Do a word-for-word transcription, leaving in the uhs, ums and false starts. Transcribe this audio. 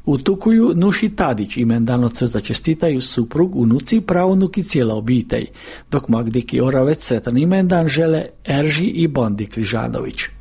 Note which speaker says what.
Speaker 1: Utukuju Nuši Tadić imendanoce začestitaju suprug, unuci i pravnuki cijela obitelj, dok Magdiki Oravec sretan imendan žele Erži i Bondi Križanović.